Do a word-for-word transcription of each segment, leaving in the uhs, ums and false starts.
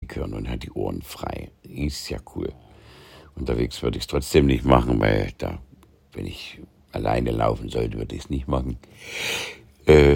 Musik hören und hat die Ohren frei. Ist ja cool. Unterwegs würde ich es trotzdem nicht machen, weil da, wenn ich alleine laufen sollte, würde ich es nicht machen. Äh,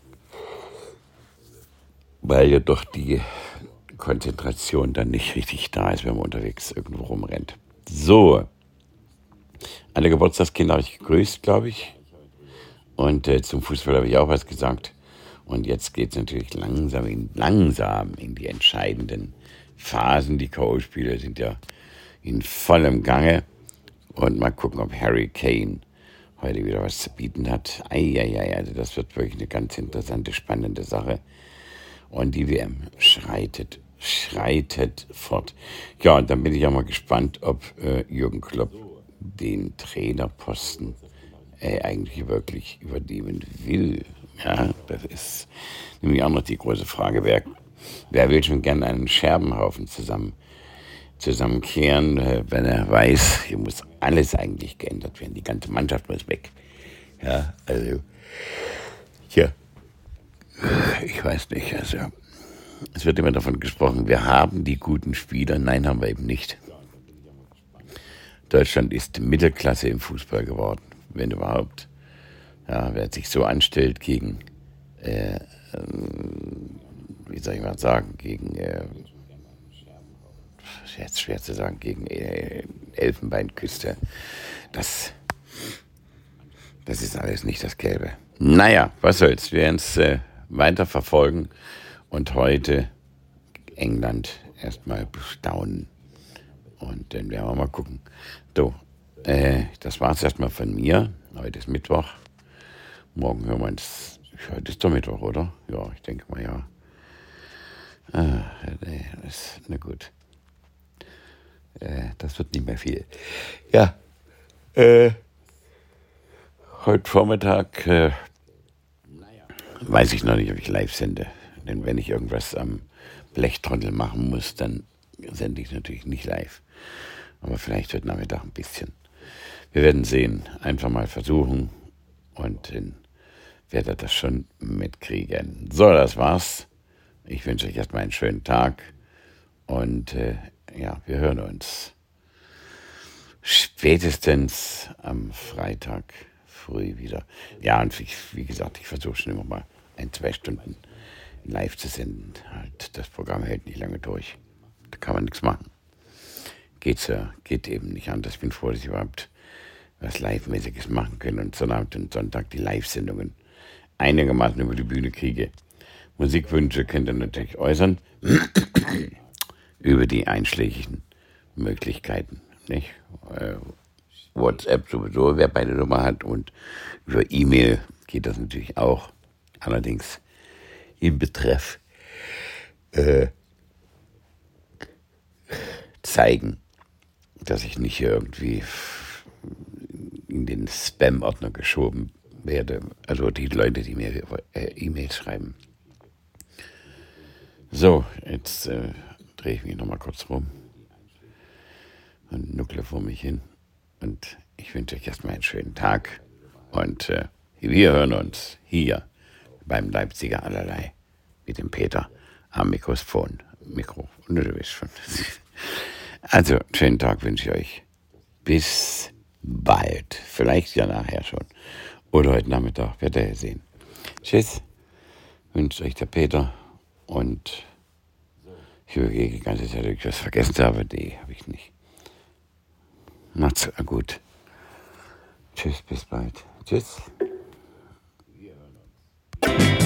weil ja doch die Konzentration dann nicht richtig da ist, wenn man unterwegs irgendwo rumrennt. So, alle Geburtstagskinder habe ich gegrüßt, glaube ich. Und äh, zum Fußball habe ich auch was gesagt. Und jetzt geht es natürlich langsam in, langsam in die entscheidenden Phasen. Die K O-Spiele sind ja in vollem Gange. Und mal gucken, ob Harry Kane heute wieder was zu bieten hat. Eieiei, also das wird wirklich eine ganz interessante, spannende Sache. Und die W M schreitet, schreitet fort. Ja, und dann bin ich auch mal gespannt, ob äh, Jürgen Klopp den Trainerposten äh, eigentlich wirklich übernehmen will. Ja, das ist nämlich auch noch die große Frage. Wer, wer will schon gerne einen Scherbenhaufen zusammen, zusammenkehren, äh, wenn er weiß, hier muss alles eigentlich geändert werden. Die ganze Mannschaft muss weg. Ja, also, ja, ich weiß nicht, also, es wird immer davon gesprochen, wir haben die guten Spieler. Nein, haben wir eben nicht. Deutschland ist Mittelklasse im Fußball geworden, wenn überhaupt. Ja, wer sich so anstellt gegen, äh, wie soll ich mal sagen, gegen, äh, jetzt schwer zu sagen, gegen äh, Elfenbeinküste, das, das ist alles nicht das Gelbe. Naja, was soll's, wir werden es äh, weiter verfolgen und heute England erstmal bestaunen. Und dann werden wir mal gucken. So, äh, das war's erstmal von mir. Heute ist Mittwoch. Morgen hören wir uns. Heute ist doch Mittwoch, oder? Ja, ich denke mal, ja. Ah, nee, das, na gut. Äh, das wird nicht mehr viel. Ja, äh, heute Vormittag äh, weiß ich noch nicht, ob ich live sende. Denn wenn ich irgendwas am Blechtrommel machen muss, dann sende ich natürlich nicht live. Aber vielleicht heute Nachmittag ein bisschen. Wir werden sehen. Einfach mal versuchen und dann werdet ihr das schon mitkriegen. So, das war's. Ich wünsche euch erstmal einen schönen Tag und äh, ja, wir hören uns spätestens am Freitag früh wieder. Ja, und wie, wie gesagt, ich versuche schon immer mal ein, zwei Stunden live zu senden. Halt, das Programm hält nicht lange durch. Da kann man nichts machen. Geht's ja, geht eben nicht anders. Ich bin froh, dass ich überhaupt was Live-mäßiges machen kann und Sonnabend und Sonntag die Live-Sendungen einigermaßen über die Bühne kriege. Musikwünsche könnt ihr natürlich äußern über die einschlägigen Möglichkeiten. Nicht? Äh, WhatsApp sowieso, wer beide Nummer hat, und über E-Mail geht das natürlich auch. Allerdings im Betreff äh, zeigen, dass ich nicht irgendwie in den Spam-Ordner geschoben werde. Also die Leute, die mir äh, E-Mails schreiben. So, jetzt äh, drehe ich mich nochmal kurz rum und nuckle vor mich hin. Und ich wünsche euch erstmal einen schönen Tag. Und äh, wir hören uns hier beim Leipziger Allerlei mit dem Peter am Mikrofon. Mikro, ne, du weißt schon. Also, schönen Tag wünsche ich euch. Bis bald. Vielleicht ja nachher schon. Oder heute Nachmittag, werdet ihr sehen. Tschüss. Wünscht euch der Peter. Und ich überlege die ganze Zeit, ob ich was vergessen habe. Nee, habe ich nicht. Macht's gut. Tschüss, bis bald. Tschüss.